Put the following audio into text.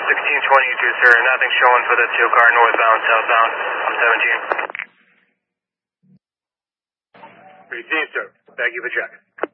1622, sir. Nothing showing for the 2 car northbound, southbound, 17. Received, sir. Thank you for checking.